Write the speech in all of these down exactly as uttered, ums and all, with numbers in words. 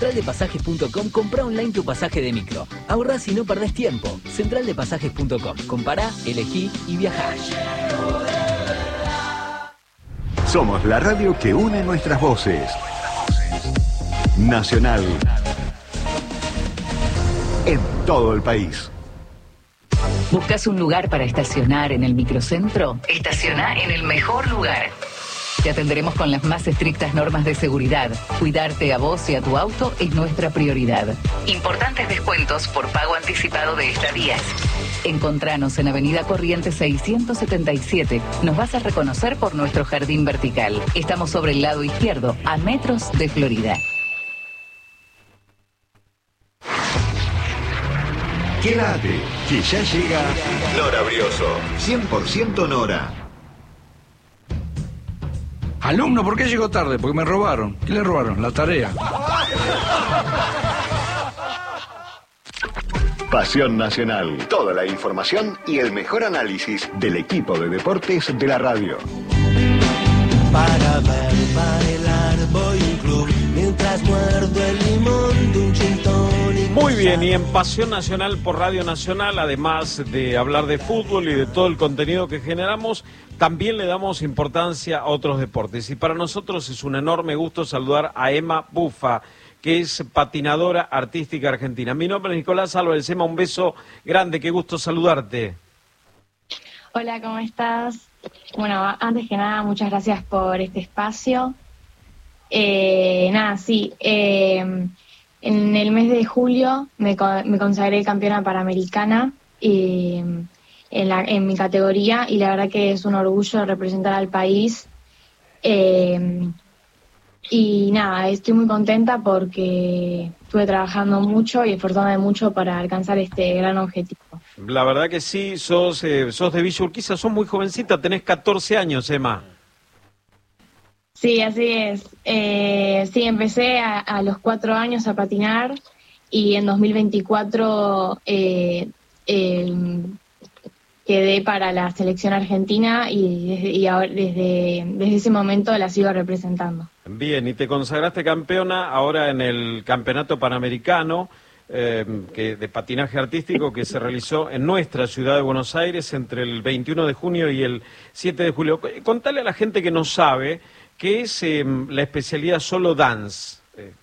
central de pasajes punto com, comprá online tu pasaje de micro. Ahorrás y no perdés tiempo. central de pasajes punto com. Compará, elegí y viajá. Somos la radio que une nuestras voces. Nacional. En todo el país. ¿Buscas un lugar para estacionar en el microcentro? Estaciona en el mejor lugar. Te atenderemos con las más estrictas normas de seguridad. Cuidarte a vos y a tu auto es nuestra prioridad. Importantes descuentos por pago anticipado de estadías. Encontranos en Avenida Corrientes seiscientos setenta y siete. Nos vas a reconocer por nuestro jardín vertical. Estamos sobre el lado izquierdo, a metros de Florida. Quédate, que ya llega Nora Brioso. cien por ciento Nora. Alumno, ¿por qué llegó tarde? Porque me robaron. ¿Qué le robaron? La tarea. Pasión Nacional. Toda la información y el mejor análisis del equipo de deportes de la radio. Para ver bailar voy a un club mientras muerdo el limón de un gin tonic. Muy bien, y en Pasión Nacional por Radio Nacional, además de hablar de fútbol y de todo el contenido que generamos, también le damos importancia a otros deportes. Y para nosotros es un enorme gusto saludar a Emma Bufa, que es patinadora artística argentina. Mi nombre es Nicolás Álvarez. Emma, un beso grande, qué gusto saludarte. Hola, ¿cómo estás? Bueno, antes que nada, muchas gracias por este espacio. Eh, nada, sí, eh, en el mes de julio me, me consagré campeona panamericana eh, en, la, en mi categoría, y la verdad que es un orgullo representar al país. Eh, y nada, estoy muy contenta porque estuve trabajando mucho y esforzándome mucho para alcanzar este gran objetivo. La verdad que sí, sos, eh, sos de Villa Urquiza, sos muy jovencita, tenés catorce años, Emma. Sí, así es. Eh, sí, empecé a, a los cuatro años a patinar, y en dos mil veinticuatro eh, eh, quedé para la selección argentina, y, desde, y ahora, desde, desde ese momento la sigo representando. Bien, y te consagraste campeona ahora en el Campeonato Panamericano eh, que, de patinaje artístico que se realizó en nuestra ciudad de Buenos Aires entre el veintiuno de junio y el siete de julio. Contale a la gente que no sabe qué es eh, la especialidad solo dance. Eh.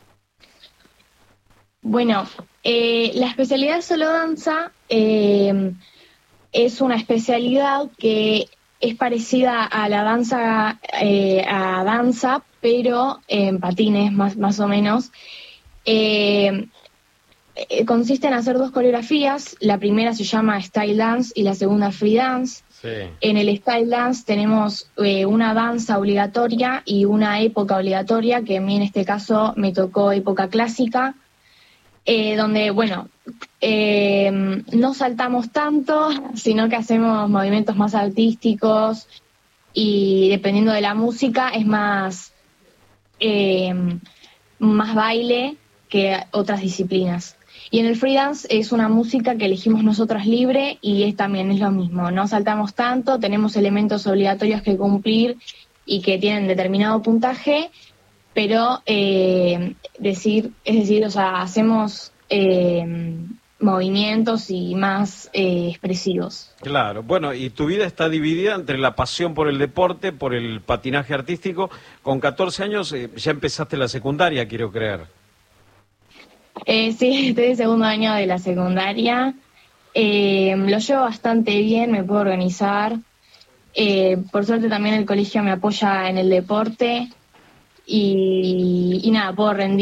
Bueno, eh, la especialidad solo danza eh, es una especialidad que es parecida a la danza, eh, a danza, pero en patines más, más o menos. Eh, eh, consiste en hacer dos coreografías. La primera se llama Style Dance y la segunda Free Dance. Sí. En el Style Dance tenemos eh, una danza obligatoria y una época obligatoria, que a mí en este caso me tocó época clásica, eh, donde, bueno, eh, no saltamos tanto, sino que hacemos movimientos más artísticos, y dependiendo de la música es más, eh, más baile que otras disciplinas. Y en el free dance es una música que elegimos nosotras libre, y es también es lo mismo, no saltamos tanto, tenemos elementos obligatorios que cumplir y que tienen determinado puntaje, pero eh, decir, es decir, o sea, hacemos eh, movimientos y más eh, expresivos. Claro, bueno, y tu vida está dividida entre la pasión por el deporte, por el patinaje artístico. Con catorce años eh, ya empezaste la secundaria, quiero creer. Eh, sí, estoy en segundo año de la secundaria. Eh, lo llevo bastante bien, me puedo organizar. Eh, por suerte también el colegio me apoya en el deporte. Y, y nada, puedo rendir